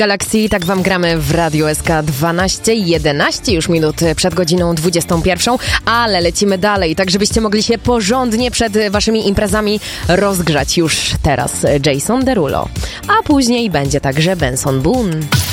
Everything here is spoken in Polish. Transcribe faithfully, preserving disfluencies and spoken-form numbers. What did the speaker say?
Galaxy, tak wam gramy w Radiu S K dwanaście, jedenaście już minut przed godziną dwudziestą pierwszą, ale lecimy dalej, tak żebyście mogli się porządnie przed waszymi imprezami rozgrzać już teraz. Jason Derulo, a później będzie także Benson Boone.